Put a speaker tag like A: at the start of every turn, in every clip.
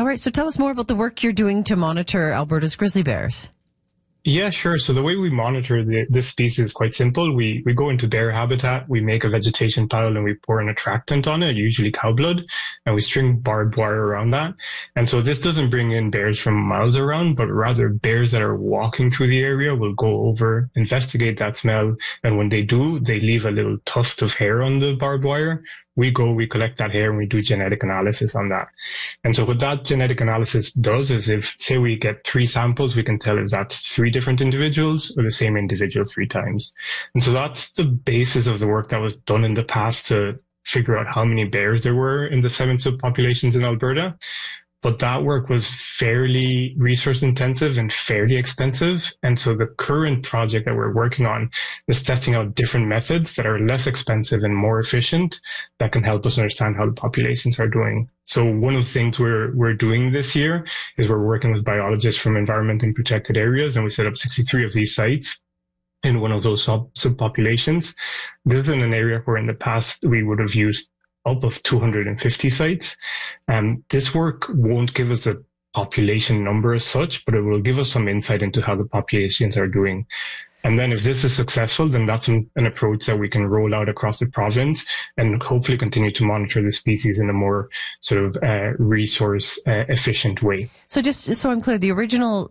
A: right. So tell us more about the work you're doing to monitor Alberta's grizzly bears.
B: Yeah, sure. So the way we monitor this species is quite simple. We go into bear habitat, we make a vegetation pile, and we pour an attractant on it, usually cow blood, and we string barbed wire around that. And so this doesn't bring in bears from miles around, but rather bears that are walking through the area will go over, investigate that smell, and when they do, they leave a little tuft of hair on the barbed wire. We collect that hair, and we do genetic analysis on that. And so what that genetic analysis does is if, say, we get 3 samples, we can tell if that's 3 different individuals or the same individual 3 times. And so that's the basis of the work that was done in the past to figure out how many bears there were in the 7 subpopulations in Alberta. But that work was fairly resource intensive and fairly expensive. And so the current project that we're working on is testing out different methods that are less expensive and more efficient that can help us understand how the populations are doing. So one of the things we're doing this year is we're working with biologists from environment and protected areas, and we set up 63 of these sites in one of those subpopulations. This is in an area where in the past we would have used up of 250 sites. This work won't give us a population number as such, but it will give us some insight into how the populations are doing. And then if this is successful, then that's an approach that we can roll out across the province and hopefully continue to monitor the species in a more sort of resource efficient way.
A: So just so I'm clear, the original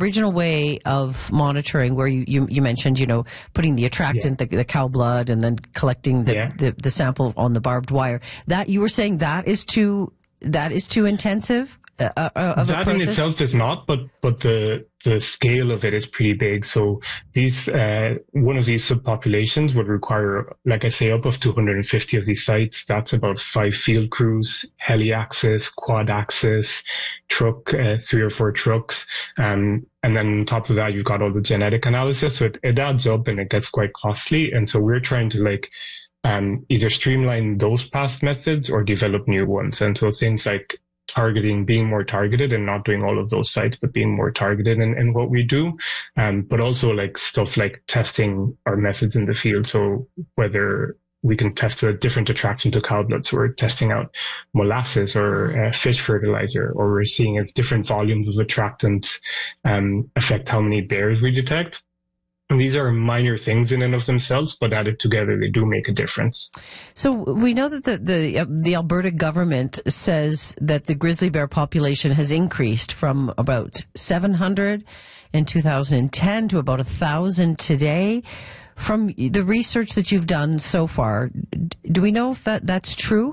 A: way of monitoring where you mentioned, putting the attractant, the cow blood, and then collecting the sample on the barbed wire, that you were saying that is too intensive?
B: That in itself is not, but the scale of it is pretty big. So one of these subpopulations would require, like I say, up of 250 of these sites. That's about 5 field crews, heli access, quad access, truck, 3 or 4 trucks. And then on top of that, you've got all the genetic analysis. So it adds up and it gets quite costly. And so we're trying to either streamline those past methods or develop new ones. And so things like targeting, being more targeted and not doing all of those sites, but being more targeted in what we do. But also stuff like testing our methods in the field. So whether we can test a different attraction to cow blood. So we're testing out molasses or fish fertilizer, or we're seeing if different volumes of attractants affect how many bears we detect. And these are minor things in and of themselves, but added together, they do make a difference.
A: So we know that the Alberta government says that the grizzly bear population has increased from about 700 in 2010 to about 1,000 today. From the research that you've done so far, do we know if that's true?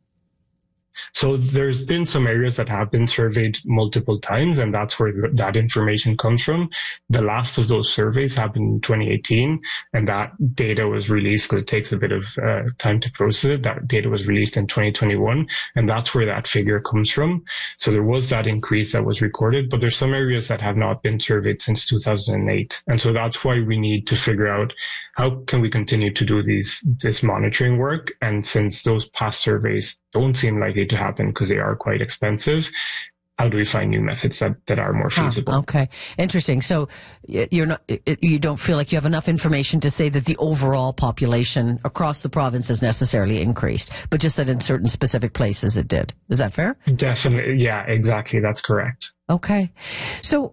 B: So there's been some areas that have been surveyed multiple times, and that's where that information comes from. The last of those surveys happened in 2018, and that data was released because it takes a bit of time to process it. That data was released in 2021, and that's where that figure comes from. So there was that increase that was recorded, but there's some areas that have not been surveyed since 2008. And so that's why we need to figure out how can we continue to do this monitoring work. And since those past surveys don't seem likely to happen because they are quite expensive, how do we find new methods that are more feasible?
A: Okay, interesting. So you don't feel like you have enough information to say that the overall population across the province has necessarily increased, but just that in certain specific places it did. Is that fair?
B: Definitely. Yeah, exactly. That's correct.
A: Okay. So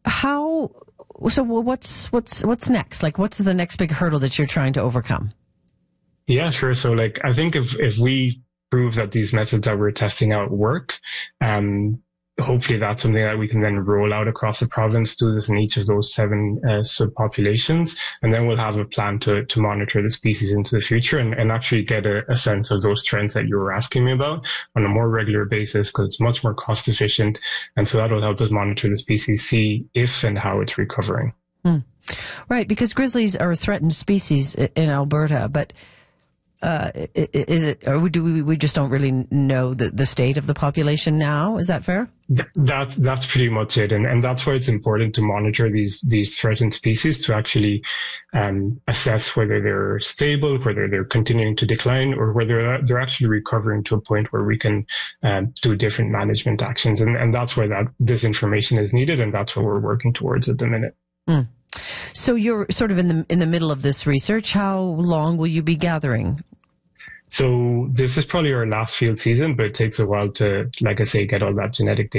A: what's next? What's the next big hurdle that you're trying to overcome?
B: Yeah, sure. So I think if we prove that these methods that we're testing out work, hopefully that's something that we can then roll out across the province, do this in each of those 7 subpopulations, and then we'll have a plan to monitor the species into the future and actually get a sense of those trends that you were asking me about on a more regular basis, because it's much more cost efficient. And so that'll help us monitor the species, see if and how it's recovering.
A: Right, because grizzlies are a threatened species in Alberta, but is it, or we just don't really know the state of the population now? Is that fair?
B: That's pretty much it, and that's why it's important to monitor these threatened species to actually assess whether they're stable, whether they're continuing to decline, or whether they're actually recovering to a point where we can do different management actions, and that's why this information is needed, and that's what we're working towards at the minute.
A: So you're sort of in the middle of this research. How long will you be gathering?
B: So this is probably our last field season, but it takes a while to, like I say, get all that genetic data